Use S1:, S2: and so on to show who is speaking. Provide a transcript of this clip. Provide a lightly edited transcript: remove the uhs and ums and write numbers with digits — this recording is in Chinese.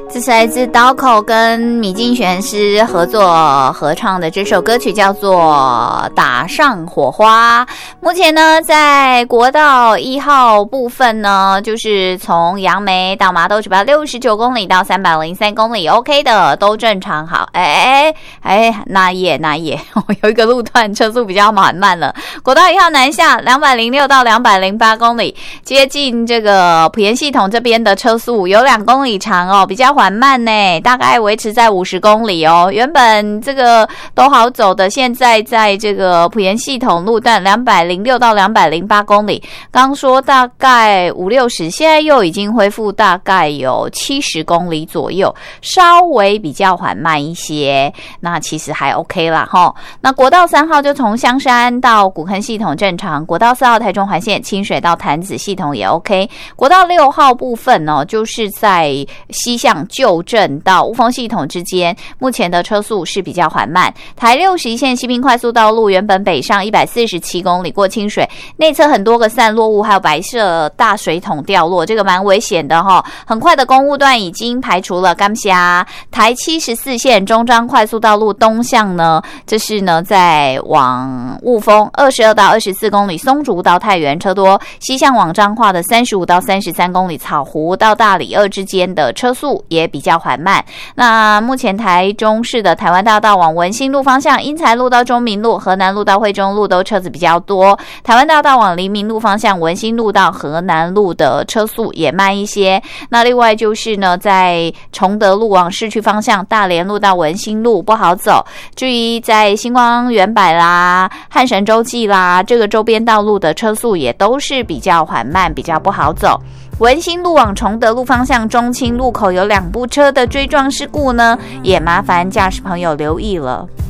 S1: 这是来自刀口跟米津玄师合作合唱的这首歌曲，叫做《打上火花》。目前呢，在国道1号部分呢，就是从杨梅到麻豆只要69公里到303公里 ，OK 的，都正常好。那也有一个路段车速比较缓慢了。国道1号南下206到208公里，接近这个埔盐系统这边的车速有2公里长哦，比较缓慢呢，大概维持在50公里哦。原本这个都好走的，现在在这个埔盐系统路段206到208公里，刚说大概50-60，现在又已经恢复大概有70公里左右，稍微比较缓慢一些，那其实还 OK 啦齁。那国道3号就从香山到古坑系统正常，国道4号台中环线清水到潭子系统也 OK。国道6号部分呢，就是在西向旧镇到雾峰系统之间，目前的车速是比较缓慢。台61线西滨快速道路原本北上147公里过清水，内侧很多个散落物，还有白色大水桶掉落，这个蛮危险的齁。很快的公务段已经排除了，感谢。台74线中彰快速道路东向呢，这是呢在往雾峰22到24公里，松竹到太原车多，西向往彰化的35到33公里，草湖到大里2之间的车速也比较缓慢。那目前台中市的台湾大道往文心路方向，英才路到中民路、河南路到惠中路都车子比较多。台湾大道往黎明路方向，文心路到河南路的车速也慢一些。那另外就是呢，在崇德路往市区方向，大连路到文心路不好走。至于在星光远百啦、汉神洲际啦，这个周边道路的车速也都是比较缓慢，比较不好走。文心路往崇德路方向，中清路口有2部车的追撞事故呢，也麻烦驾驶朋友留意了。